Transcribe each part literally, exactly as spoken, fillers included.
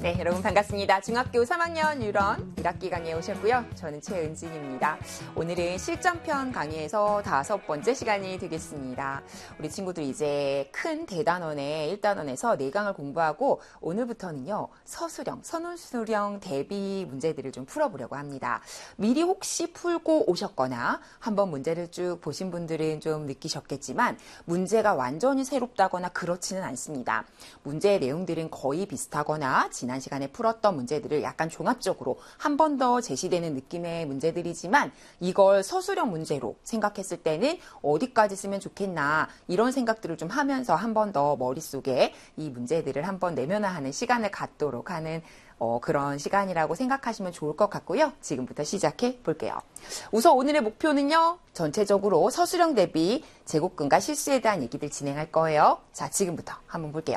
네, 여러분 반갑습니다. 중학교 삼 학년 유런 일 학기 강의에 오셨고요. 저는 최은진입니다. 오늘은 실전편 강의에서 다섯 번째 시간이 되겠습니다. 우리 친구들 이제 큰 대단원의 일 단원에서 네 강을 공부하고 오늘부터는요. 서술형, 선운수령 대비 문제들을 좀 풀어보려고 합니다. 미리 혹시 풀고 오셨거나 한번 문제를 쭉 보신 분들은 좀 느끼셨겠지만 문제가 완전히 새롭다거나 그렇지는 않습니다. 문제의 내용들은 거의 비슷하거나 지난 시간에 풀었던 문제들을 약간 종합적으로 한 번 더 제시되는 느낌의 문제들이지만 이걸 서술형 문제로 생각했을 때는 어디까지 쓰면 좋겠나 이런 생각들을 좀 하면서 한 번 더 머릿속에 이 문제들을 한번 내면화하는 시간을 갖도록 하는 어, 그런 시간이라고 생각하시면 좋을 것 같고요. 지금부터 시작해 볼게요. 우선 오늘의 목표는요. 전체적으로 서술형 대비 제곱근과 실수에 대한 얘기들 진행할 거예요. 자, 지금부터 한번 볼게요.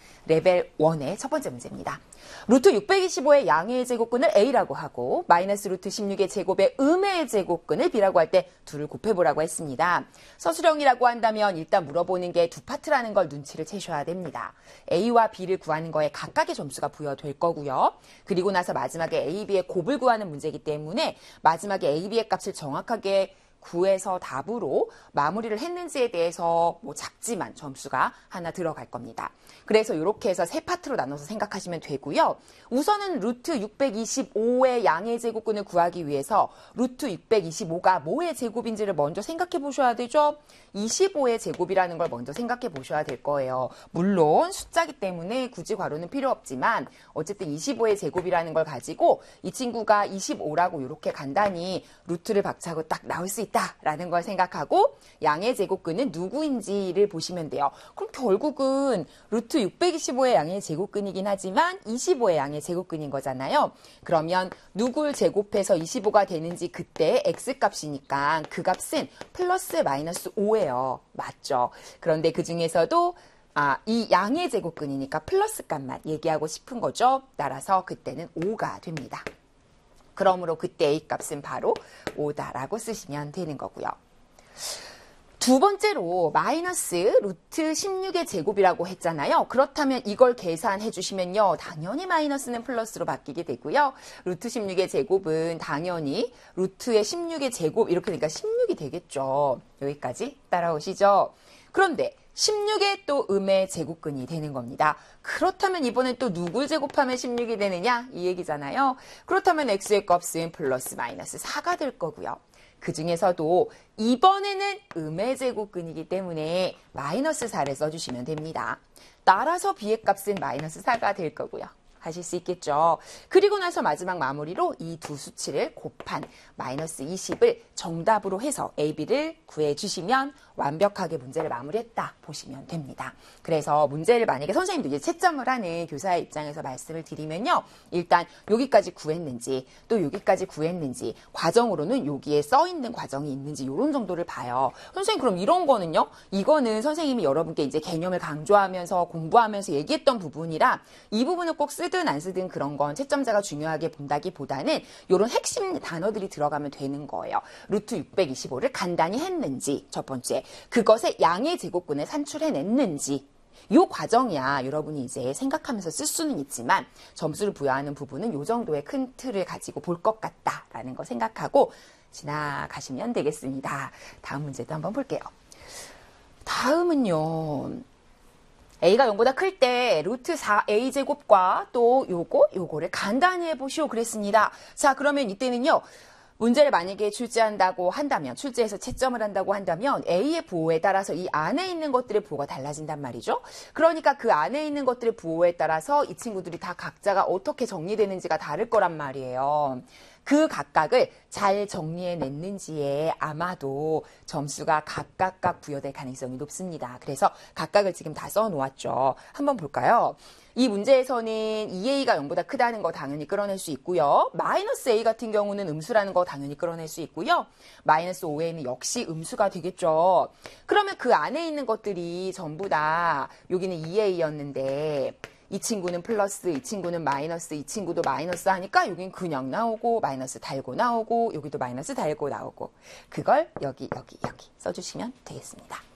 레벨 일의 첫 번째 문제입니다. 루트 육백이십오의 양의 제곱근을 A라고 하고 마이너스 루트 십육의 제곱의 음의 제곱근을 B라고 할 때 둘을 곱해보라고 했습니다. 서술형이라고 한다면 일단 물어보는 게 두 파트라는 걸 눈치를 채셔야 됩니다. A와 B를 구하는 거에 각각의 점수가 부여될 거고요. 그리고 나서 마지막에 A, B의 곱을 구하는 문제이기 때문에 마지막에 A, B의 값을 정확하게 구해서 답으로 마무리를 했는지에 대해서 뭐 작지만 점수가 하나 들어갈 겁니다. 그래서 이렇게 해서 세 파트로 나눠서 생각하시면 되고요. 우선은 루트 육백이십오의 양의 제곱근을 구하기 위해서 루트 육백이십오가 뭐의 제곱인지를 먼저 생각해 보셔야 되죠. 이십오의 제곱이라는 걸 먼저 생각해 보셔야 될 거예요. 물론 숫자기 때문에 굳이 괄호는 필요 없지만 어쨌든 이십오의 제곱이라는 걸 가지고 이 친구가 이십오라고 이렇게 간단히 루트를 박차고 딱 나올 수 있다. 라는 걸 생각하고 양의 제곱근은 누구인지를 보시면 돼요. 그럼 결국은 루트 육백이십오의 양의 제곱근이긴 하지만 이십오의 양의 제곱근인 거잖아요. 그러면 누굴 제곱해서 이십오가 되는지 그때 x값이니까 그 값은 플러스 마이너스 오예요. 맞죠? 그런데 그 중에서도 아, 이 양의 제곱근이니까 플러스 값만 얘기하고 싶은 거죠. 따라서 그때는 오가 됩니다. 그러므로 그때 A값은 바로 오다라고 쓰시면 되는 거고요. 두 번째로 마이너스 루트 십육의 제곱이라고 했잖아요. 그렇다면 이걸 계산해 주시면요. 당연히 마이너스는 플러스로 바뀌게 되고요. 루트 십육의 제곱은 당연히 루트의 십육의 제곱 이렇게 되니까 십육이 되겠죠. 여기까지 따라오시죠. 그런데 십육의 또 음의 제곱근이 되는 겁니다. 그렇다면 이번엔 또 누굴 제곱하면 십육이 되느냐? 이 얘기잖아요. 그렇다면 x의 값은 플러스 마이너스 사가 될 거고요. 그 중에서도 이번에는 음의 제곱근이기 때문에 마이너스 사를 써주시면 됩니다. 따라서 b의 값은 마이너스 사가 될 거고요. 하실 수 있겠죠. 그리고 나서 마지막 마무리로 이 두 수치를 곱한 마이너스 이십을 정답으로 해서 A, B를 구해주시면 완벽하게 문제를 마무리했다 보시면 됩니다. 그래서 문제를 만약에 선생님도 이제 채점을 하는 교사의 입장에서 말씀을 드리면요. 일단 여기까지 구했는지 또 여기까지 구했는지 과정으로는 여기에 써있는 과정이 있는지 이런 정도를 봐요. 선생님 그럼 이런 거는요. 이거는 선생님이 여러분께 이제 개념을 강조하면서 공부하면서 얘기했던 부분이라 이 부분을 꼭 쓰든 안 쓰든 그런 건 채점자가 중요하게 본다기보다는 이런 핵심 단어들이 들어가면 되는 거예요. 루트 육백이십오를 간단히 했는지 첫 번째 그것의 양의 제곱근을 산출해냈는지 이 과정이야 여러분이 이제 생각하면서 쓸 수는 있지만 점수를 부여하는 부분은 이 정도의 큰 틀을 가지고 볼 것 같다라는 거 생각하고 지나가시면 되겠습니다. 다음 문제도 한번 볼게요. 다음은요. A가 영보다 클 때 루트 사 에이 제곱과 또 요거 요거를 간단히 해보시오 그랬습니다. 자 그러면 이때는요. 문제를 만약에 출제한다고 한다면 출제해서 채점을 한다고 한다면 A의 부호에 따라서 이 안에 있는 것들의 부호가 달라진단 말이죠. 그러니까 그 안에 있는 것들의 부호에 따라서 이 친구들이 다 각자가 어떻게 정리되는지가 다를 거란 말이에요. 그 각각을 잘 정리해냈는지에 아마도 점수가 각각각 부여될 가능성이 높습니다. 그래서 각각을 지금 다 써놓았죠. 한번 볼까요? 이 문제에서는 이 에이가 영보다 크다는 거 당연히 끌어낼 수 있고요. 마이너스 A 같은 경우는 음수라는 거 당연히 끌어낼 수 있고요. 마이너스 오 에이는 역시 음수가 되겠죠. 그러면 그 안에 있는 것들이 전부 다 여기는 이 에이였는데 이 친구는 플러스, 이 친구는 마이너스, 이 친구도 마이너스 하니까 여긴 그냥 나오고 마이너스 달고 나오고 여기도 마이너스 달고 나오고 그걸 여기 여기 여기 써주시면 되겠습니다.